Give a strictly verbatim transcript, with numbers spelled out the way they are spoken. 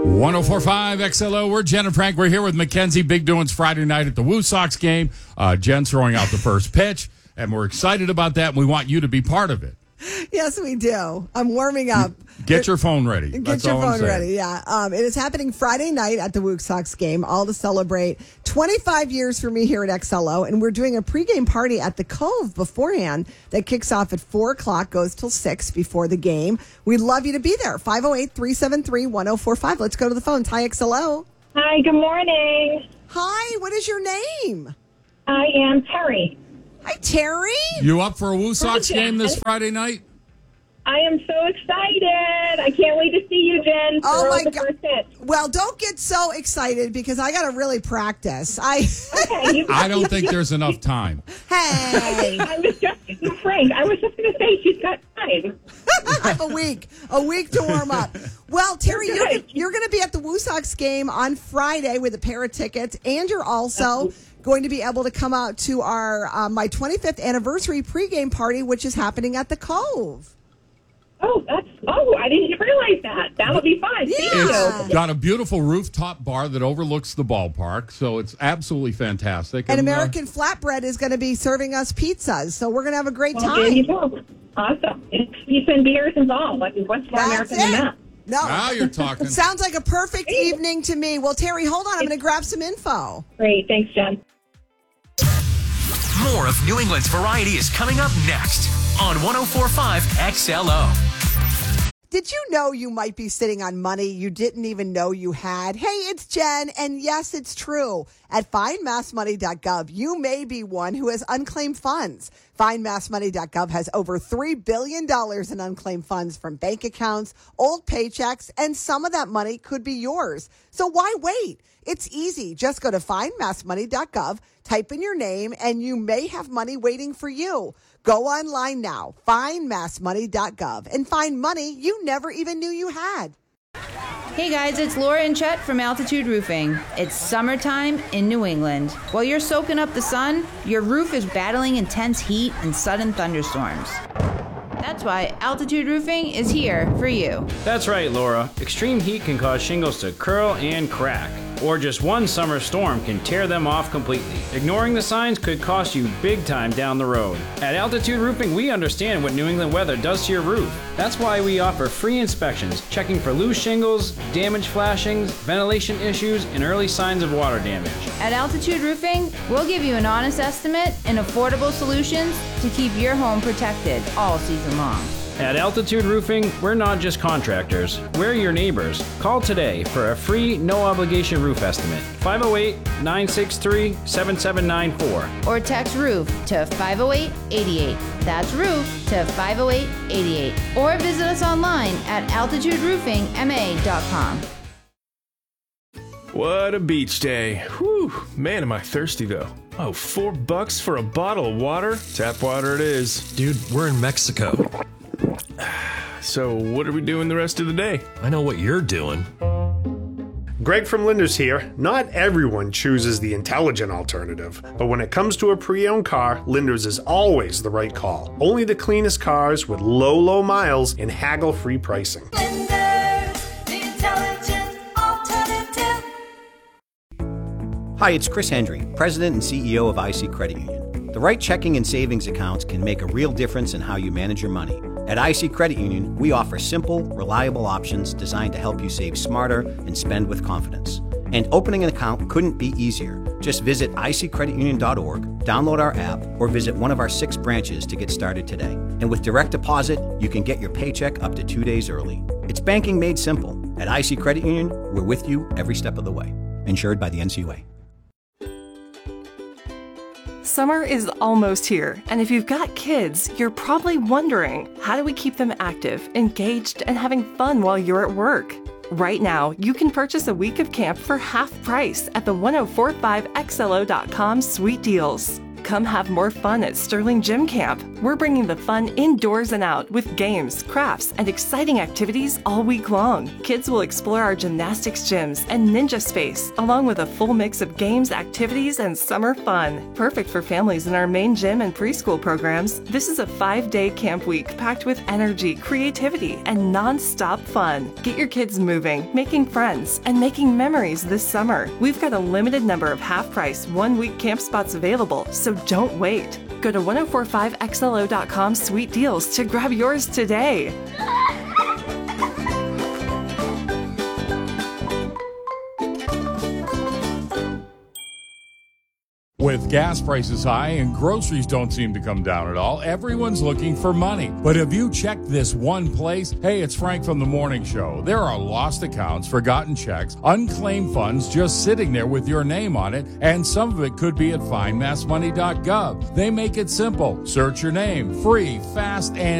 one oh four point five X L O. We're Jen and Frank. We're here with Mackenzie. Big doings Friday night at the Woo Sox game. Uh, Jen's throwing out the first pitch, and we're excited about that, and we want you to be part of it. Yes, we do. I'm warming up. Get your phone ready. Get That's your all I'm phone saying. ready, yeah. Um, it is happening Friday night at the Woo Sox game, all to celebrate twenty-five years for me here at X L O. And we're doing a pregame party at the Cove beforehand that kicks off at four o'clock, goes till six before the game. We'd love you to be there. five oh eight, three seven three, one oh four five. Let's go to the phone. Hi, X L O. Hi, good morning. Hi, what is your name? I am Terry. Hi, Terry. You up for a Woo Sox Jen. game this Friday night? I am so excited. I can't wait to see you, Jen. Oh, Throw my the God. first pitch. Well, don't get so excited because I got to really practice. I Okay, you- I don't think there's enough time. Hey, I was just, Frank, I was just going to say she's got time. a week, a week to warm up. Well, Terry, you're, Good. you're going to be at the Woo Sox game on Friday with a pair of tickets, and you're also going to be able to come out to our uh, my twenty-fifth anniversary pregame party, which is happening at the Cove. Oh, that's, oh, I didn't realize that. That'll be fun. Thank Yeah. you. It's got a beautiful rooftop bar that overlooks the ballpark, so it's absolutely fantastic. And uh, American Flatbread is going to be serving us pizzas, so we're going to have a great Well, there you time. go. Awesome. It's pizza and beers involved. Like, what's more That's American than it. that? No. Now you're talking. Sounds like a perfect evening to me. Well, Terry, hold on. I'm going to grab some info. Great. Thanks, Jen. More of New England's variety is coming up next on one oh four point five X L O. Did you know you might be sitting on money you didn't even know you had? Hey, it's Jen, and yes, it's true. At find mass money dot gov, you may be one who has unclaimed funds. find mass money dot gov has over three billion dollars in unclaimed funds from bank accounts, old paychecks, and some of that money could be yours. So why wait? It's easy. Just go to find mass money dot gov, type in your name, and you may have money waiting for you. Go online now, find mass money dot gov, and find money you never even knew you had. Hey guys, it's Laura and Chet from Altitude Roofing. It's summertime in New England. While you're soaking up the sun, your roof is battling intense heat and sudden thunderstorms. That's why Altitude Roofing is here for you. That's right, Laura. Extreme heat can cause shingles to curl and crack, or just one summer storm can tear them off completely. Ignoring the signs could cost you big time down the road. At Altitude Roofing, we understand what New England weather does to your roof. That's why we offer free inspections, checking for loose shingles, damaged flashings, ventilation issues, and early signs of water damage. At Altitude Roofing, we'll give you an honest estimate and affordable solutions to keep your home protected all season long. At Altitude Roofing, we're not just contractors, we're your neighbors. Call today for a free, no-obligation roof estimate. five oh eight, nine six three, seven seven nine four. Or text ROOF to five oh eight, eight eight. That's ROOF to five oh eight, eight eight. Or visit us online at altitude roofing m a dot com. What a beach day. Whew, man, am I thirsty though. Oh, four bucks for a bottle of water? Tap water it is. Dude, we're in Mexico. So what are we doing the rest of the day? I know what you're doing. Greg from Linders here. Not everyone chooses the intelligent alternative, but when it comes to a pre-owned car, Linders is always the right call. Only the cleanest cars with low, low miles and haggle-free pricing. Linders, the intelligent alternative. Hi, it's Chris Hendry, President and C E O of I C Credit Union. The right checking and savings accounts can make a real difference in how you manage your money. At I C Credit Union, we offer simple, reliable options designed to help you save smarter and spend with confidence. And opening an account couldn't be easier. Just visit i c credit union dot org, download our app, or visit one of our six branches to get started today. And with direct deposit, you can get your paycheck up to two days early. It's banking made simple. At I C Credit Union, we're with you every step of the way. Insured by the N C U A. Summer is almost here, and if you've got kids, you're probably wondering, how do we keep them active, engaged, and having fun while you're at work? Right now, you can purchase a week of camp for half price at the ten forty-five x l o dot com Sweet Deals. come have more fun at Sterling Gym Camp. We're bringing the fun indoors and out with games, crafts, and exciting activities all week long. Kids will explore our gymnastics gyms and ninja space, along with a full mix of games, activities, and summer fun. Perfect for families in our main gym and preschool programs. This is a five-day camp week packed with energy, creativity, and non-stop fun. Get your kids moving, making friends, and making memories this summer. We've got a limited number of half-price, one-week camp spots available, so don't wait. Go to ten forty-five X L O dot com Sweet Deals to grab yours today. With gas prices high and groceries don't seem to come down at all, everyone's looking for money. But have you checked this one place? Hey, it's Frank from the Morning Show. There are lost accounts, forgotten checks, unclaimed funds just sitting there with your name on it, and some of it could be at find mass money dot gov. They make it simple. Search your name, free, fast, and